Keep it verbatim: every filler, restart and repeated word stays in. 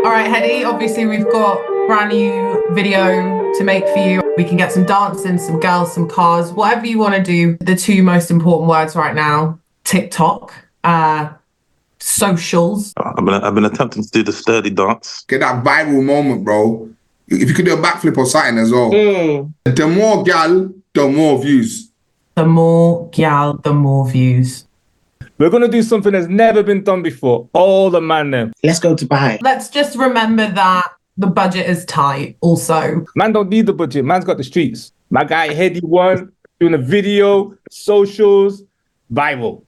All right, Hedy, obviously we've got brand new video to make for you. We can get some dancing, some girls, some cars, whatever you want to do. The two most important words right now, TikTok, uh, socials. I've been, I've been attempting to do the sturdy dance. Get that viral moment, bro. If you could do a backflip or something as well. Mm. The more gal, the more views. The more gal, the more views. We're going to do something that's never been done before. All the man them. Let's go to Dubai. Let's just remember that the budget is tight also. Man don't need the budget. Man's got the streets. My guy Hedy One doing a video, socials, viral.